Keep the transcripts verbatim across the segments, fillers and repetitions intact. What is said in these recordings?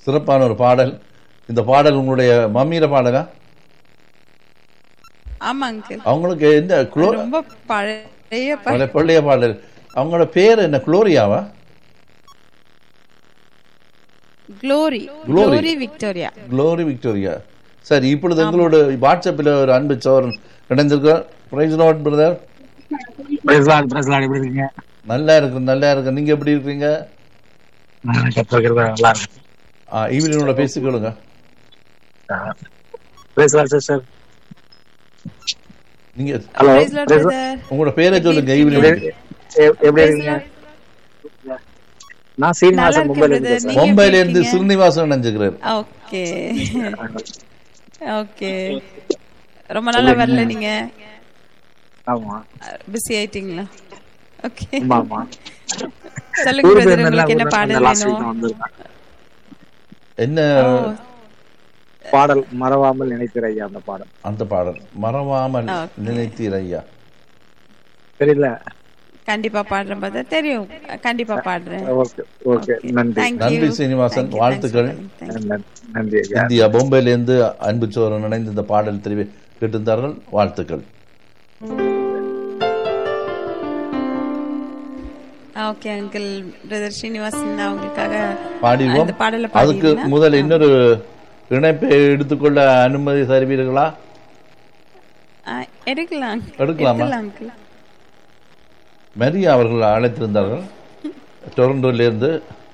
சிறப்பான ஒரு பாடல். இந்த பாடல் உங்களுடைய மம்மியில பாடலா? ஆமா அங்கிள். அவங்களுக்கு எந்த ரொம்ப பழைய பழைய பாடல். அவங்களோட பேர் என்ன? குளோரியாவா? Glory glory Victoria. Glory Victoria. சரி, இப்பொழுது எங்களோட வாட்ஸ்அப்பில் ஒரு அன்பு சோரன் இணைந்திருக்கிறார். Price Lord brother. Price Lord, price Lord. எப்படி இருக்கீங்க? நல்லா இருக்கு, நல்லா இருக்கு. நீங்க எப்படி இருக்கீங்க? நல்லா இருக்கு. ஆ, ஈவினியோட பேசிக்கொள்ளுங்க. Price Lord sister. நீங்க ஹலோ, உங்களோட பேரை சொல்லுங்க. ஈவினியோட எப்படி இருக்கீங்க? நான் சீனிவாசன், மும்பைல இருந்து. மும்பைல இருந்து ஸ்ரீனிவாசன் நினைச்சுக்கிறேன். Okay okay. ரொம்ப நாளா வரல நீங்க. ஆமா, பிஸி ஆயிட்டீங்களா? ஓகே, ஆமா. சொல்லுங்க பிரதர், உங்களுக்கு என்ன பாடல் வேணும்? என்ன பாடல்? மறவாமல் நினைத்திரையா. அந்த பாடல் அந்த பாடல் மறவாமல் நினைத்திரையா. தெரியல. கண்டிப்பா பாடுறேன் பிரதர். தெரியும், கண்டிப்பா பாடுறேன். Okay okay. நன்றி நன்றி சீனிவாசன். வாழ்த்துக்கள். நன்றி. இந்தியா பொம்பையில இருந்து அன்பு சோரன் இணைந்து இந்த பாடல் தெரிவி கேட்டிருந்தார்கள். வாழ்த்துக்கள். Okay uncle. பிரதர் ஸ்ரீனிவாசன் அவங்களுக்காக பாடிடுவோம். பாடல அதுக்கு முதல் இன்னொரு இணைப்பை எடுத்துக்கொள்ள அனுமதி தருவீர்களா? எடுக்கலாம். எடுக்கலாமா? மரியா அவர்கள் அழைத்திருந்தார்கள் டொரண்டோல இருந்து.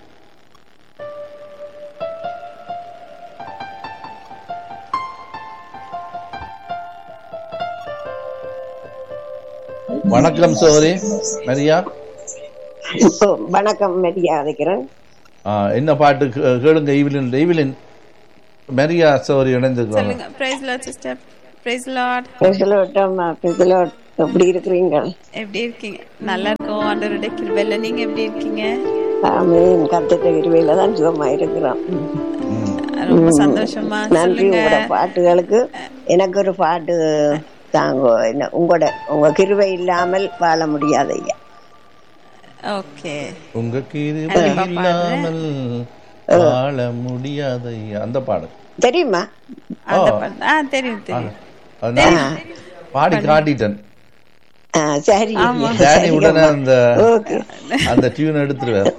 வணக்கம் சோதரி மரியா. வணக்கம் மரியா அழைக்கிறேன். என்ன பாட்டு கேளுங்க? ஈவிலின் ஈவிலின் மரியா சோதரி இணைந்திருக்கிறாங்க. Price Lord sister. Price Lord. Price Lord அம்மா. Price Lord. எப்படி இருக்கீங்க? எப்படி இருக்கீங்க? நல்லா இருக்கோம் ஆண்டவருடைய கிருபையில. நீங்க எப்படி இருக்கீங்க? ஆமென். கர்த்தருடைய கிருபையில தான் சுகமா இருக்கிறோம். ரொம்ப சந்தோஷமா. நன்றி உங்களோட பாட்டுகளுக்கு. எனக்கு ஒரு பாட்டு தாங்க. உங்களோட உங்க கிருபை இல்லாமல் வாழ முடியாது ஐயா. ஓகே. உங்க கிருபை இல்லாமல் வாழ முடியாது ஐயா. அந்த பாடல் தெரியுமா? அந்த பாடல் ஆ தெரியும் தெரியும். பாடி காட்டிட்டேன். சரி, டேனி உடனே அந்த அந்த டியூன் எடுத்துருவார்.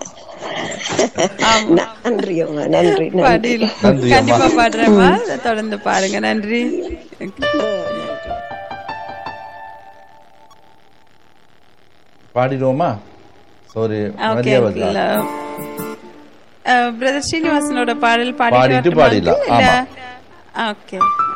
நன்றி அம்மா. நன்றி நன்றி. கண்டிப்பா பாடுறேம்மா, தொடர்ந்து பாருங்க. நன்றி. பாடிடுவோமா? சாரி, பிரதர் ஸ்ரீனிவாசனோட பாடல் பாடிட்டு பாடிடலாம். ஓகே.